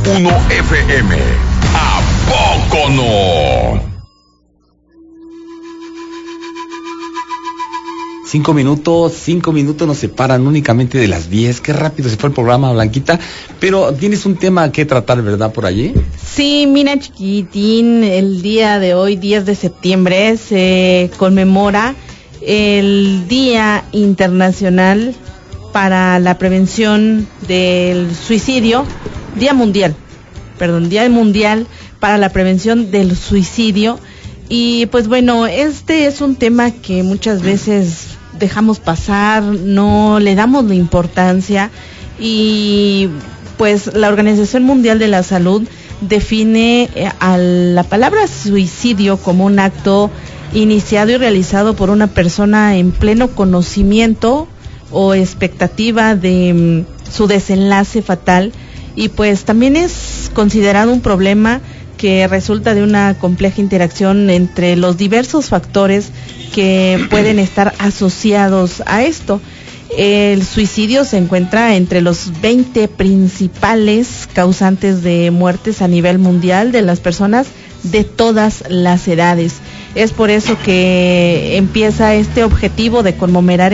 FM. ¿A poco no? 5 minutos nos separan únicamente de las 10. Qué rápido se fue el programa, Blanquita. Pero tienes un tema que tratar, ¿verdad, por allí? Sí, mira, chiquitín, el día de hoy, 10 de septiembre, se conmemora el Día Internacional para la Prevención del Suicidio, Día Mundial para la Prevención del Suicidio. Y pues bueno, este es un tema que muchas veces dejamos pasar, no le damos la importancia, y pues la Organización Mundial de la Salud define a la palabra suicidio como un acto iniciado y realizado por una persona en pleno conocimiento o expectativa de su desenlace fatal, y pues también es considerado un problema que resulta de una compleja interacción entre los diversos factores que pueden estar asociados a esto. El suicidio se encuentra entre los 20 principales causantes de muertes a nivel mundial de las personas de todas las edades. Es por eso que empieza este objetivo de conmemorar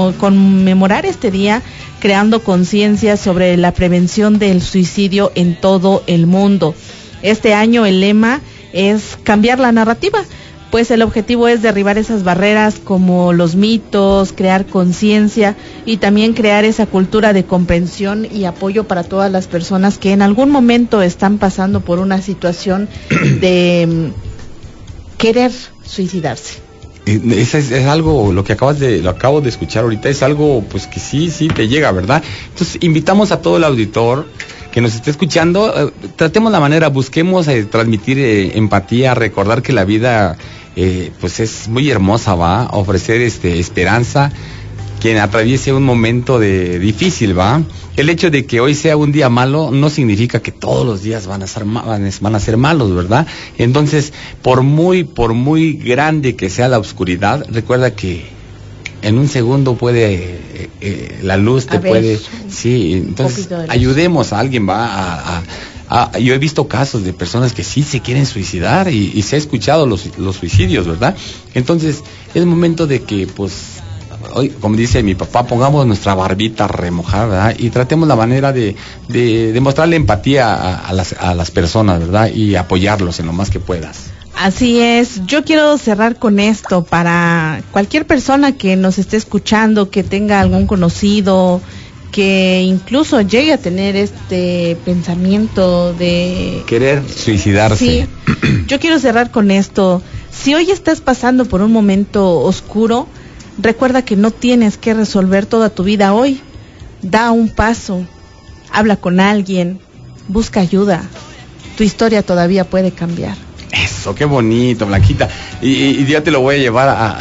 este día, creando conciencia sobre la prevención del suicidio en todo el mundo. Este año el lema es cambiar la narrativa, pues el objetivo es derribar esas barreras como los mitos, crear conciencia y también crear esa cultura de comprensión y apoyo para todas las personas que en algún momento están pasando por una situación de querer suicidarse. Es algo, lo acabo de escuchar ahorita, es algo pues que sí te llega, ¿verdad? Entonces invitamos a todo el auditor que nos esté escuchando, tratemos la manera, busquemos transmitir empatía, recordar que la vida pues es muy hermosa, va, ofrecer esperanza, quien atraviese un momento difícil, va. El hecho de que hoy sea un día malo no significa que todos los días van a ser malos, ¿verdad? Entonces, por muy grande que sea la oscuridad, recuerda que en un segundo puede la luz te puede, sí, entonces ayudemos a alguien, va, yo he visto casos de personas que sí se quieren suicidar y se ha escuchado los suicidios, ¿verdad? Entonces es momento de que pues hoy, como dice mi papá, pongamos nuestra barbita remojada, ¿verdad? Y tratemos la manera de mostrarle empatía a las personas, ¿verdad? Y apoyarlos en lo más que puedas. Así es, yo quiero cerrar con esto para cualquier persona que nos esté escuchando, que tenga algún conocido, que incluso llegue a tener este pensamiento de querer suicidarse. Sí, yo quiero cerrar con esto. Si hoy estás pasando por un momento oscuro, recuerda que no tienes que resolver toda tu vida hoy. Da un paso, habla con alguien, busca ayuda. Tu historia todavía puede cambiar. Eso, qué bonito, Blanquita. Y ya te lo voy a llevar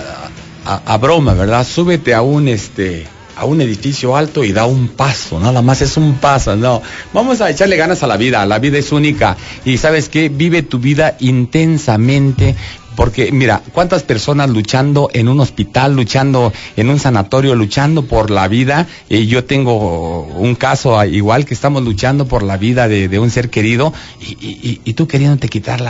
a broma, ¿verdad? Súbete a un edificio alto y da un paso, nada más es un paso, no. Vamos a echarle ganas a la vida es única. Y ¿sabes qué? Vive tu vida intensamente. Porque mira, cuántas personas luchando en un hospital, luchando en un sanatorio, luchando por la vida. Yo tengo un caso igual que estamos luchando por la vida de un ser querido y tú queriéndote quitar